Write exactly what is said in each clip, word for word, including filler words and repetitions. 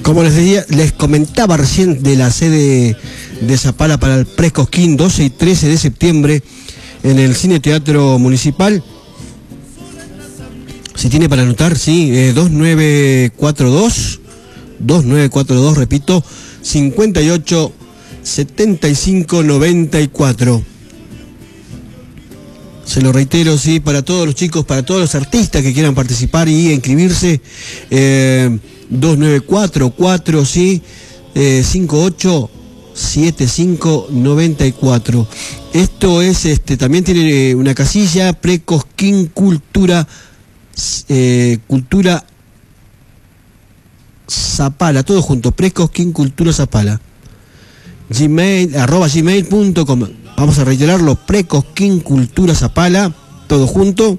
Como les decía, les comentaba recién de la sede de Zapala para el Pre-Cosquín, doce y trece de septiembre, en el Cine Teatro Municipal. Si tiene para anotar, sí, eh, dos nueve cuatro dos, dos nueve cuatro dos, repito, cincuenta y ocho setenta y cinco noventa y cuatro. Se lo reitero, sí, para todos los chicos, para todos los artistas que quieran participar y inscribirse, eh, dos nueve cuatro cuatro, sí, eh, cincuenta y ocho setenta y cinco noventa y cuatro. Esto es, este, también tiene una casilla, Pre-Cosquín Cultura, eh, Cultura Zapala, todo junto, Pre-Cosquín Cultura Zapala, gmail, arroba gmail punto com. Vamos a reiterarlo, Pre-Cosquín Cultura Zapala, todo junto,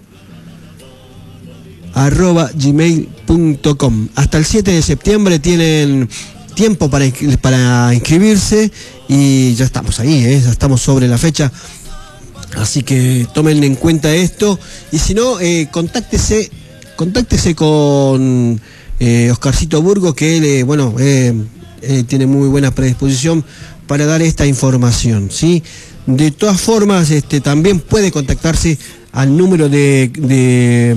arroba gmail punto com. Hasta el siete de septiembre tienen tiempo para, para inscribirse y ya estamos ahí, ¿eh? Ya estamos sobre la fecha, así que tomen en cuenta esto. Y si no, eh, contáctese, contáctese con eh, Oscarcito Burgos, que él, eh, bueno, eh, eh, tiene muy buena predisposición para dar esta información, ¿sí? De todas formas, este, también puede contactarse al número de, de,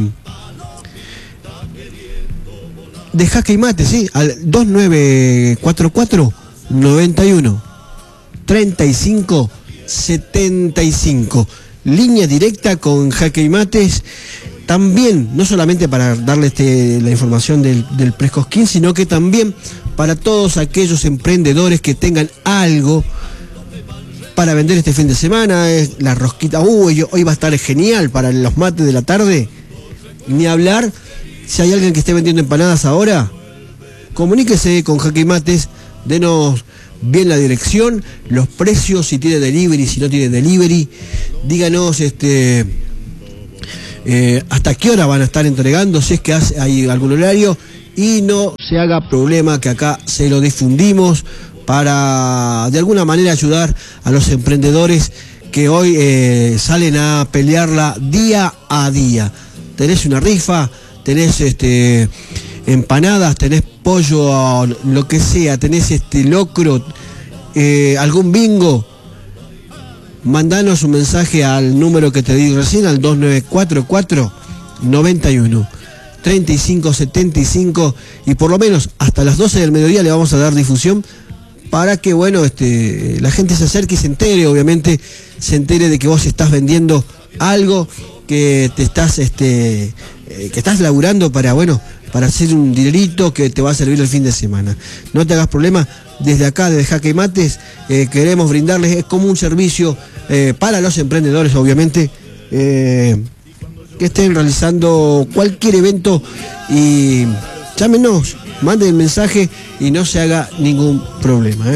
de Jaque y Mate, ¿sí? Al dos nueve cuatro cuatro noventa y uno treinta y cinco setenta y cinco. Línea directa con Jaque y Mates. También, no solamente para darle este, la información del, del Pre-Cosquín, sino que también para todos aquellos emprendedores que tengan algo para vender este fin de semana. La rosquita, uy, hoy va a estar genial para los mates de la tarde. Ni hablar, si hay alguien que esté vendiendo empanadas ahora, comuníquese con Jaque y Mates, denos bien la dirección, los precios, si tiene delivery, si no tiene delivery, díganos este eh, hasta qué hora van a estar entregando, si es que hay algún horario, y no se haga problema que acá se lo difundimos para de alguna manera ayudar a los emprendedores que hoy eh, salen a pelearla día a día. Tenés una rifa, tenés este empanadas, tenés pollo, lo que sea, tenés este locro, eh, algún bingo, mandanos un mensaje al número que te di recién, al dos nueve cuatro cuatro noventa y uno treinta y cinco setenta y cinco, y por lo menos hasta las doce del mediodía le vamos a dar difusión para que, bueno, este, la gente se acerque y se entere, obviamente, se entere de que vos estás vendiendo algo, que te estás, este, eh, que estás laburando para, bueno, para hacer un dinerito que te va a servir el fin de semana. No te hagas problema, desde acá, desde Jaque y Mates, eh, queremos brindarles, es como un servicio eh, para los emprendedores, obviamente, eh, que estén realizando cualquier evento, y llámenos, manden el mensaje y no se haga ningún problema, ¿eh?